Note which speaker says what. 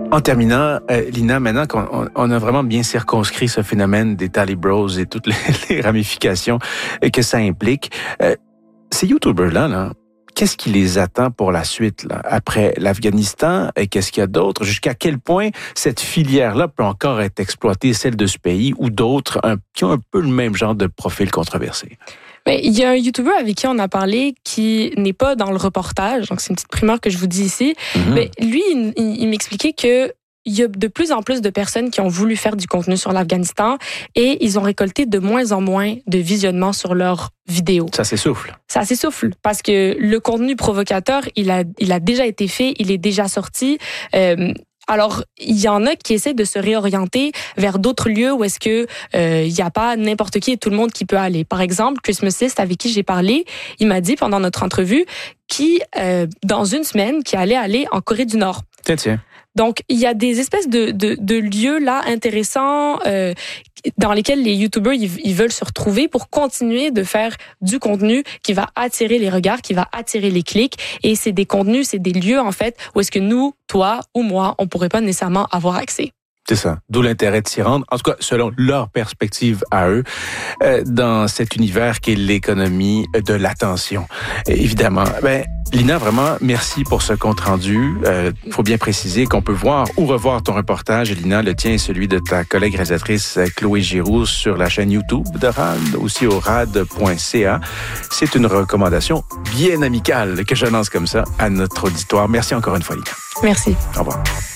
Speaker 1: En terminant, Lina, maintenant qu'on a vraiment bien circonscrit ce phénomène des Talibros et toutes les ramifications que ça implique, ces YouTubers-là, qu'est-ce qui les attend pour la suite, là, après l'Afghanistan? Et qu'est-ce qu'il y a d'autre? Jusqu'à quel point cette filière-là peut encore être exploitée, celle de ce pays, ou d'autres qui ont un peu le même genre de profil controversé?
Speaker 2: Mais il y a un YouTuber avec qui on a parlé qui n'est pas dans le reportage, donc c'est une petite primeur que je vous dis ici. Mais lui, il m'expliquait que il y a de plus en plus de personnes qui ont voulu faire du contenu sur l'Afghanistan et ils ont récolté de moins en moins de visionnements sur leurs vidéos.
Speaker 1: Ça s'essouffle.
Speaker 2: Ça s'essouffle parce que le contenu provocateur, il a déjà été fait, il est déjà sorti. Alors, il y en a qui essaient de se réorienter vers d'autres lieux où est-ce que il y a pas n'importe qui et tout le monde qui peut aller. Par exemple, Christmasist, avec qui j'ai parlé, il m'a dit pendant notre entrevue dans une semaine, qu'il allait aller en Corée du Nord.
Speaker 1: Tiens.
Speaker 2: Donc, il y a des espèces de lieux là intéressants dans lesquels les YouTubers ils veulent se retrouver pour continuer de faire du contenu qui va attirer les regards, qui va attirer les clics. Et c'est des contenus, c'est des lieux en fait où est-ce que nous, toi ou moi, on pourrait pas nécessairement avoir accès.
Speaker 1: C'est ça. D'où l'intérêt de s'y rendre, en tout cas selon leur perspective à eux, dans cet univers qu'est l'économie de l'attention. Évidemment. Lina, vraiment, merci pour ce compte-rendu. Il faut bien préciser qu'on peut voir ou revoir ton reportage, Lina, le tien et celui de ta collègue réalisatrice Chloé Giroux sur la chaîne YouTube de RAD, aussi au rad.ca. C'est une recommandation bien amicale que je lance comme ça à notre auditoire. Merci encore une fois, Lina.
Speaker 2: Merci.
Speaker 1: Au revoir.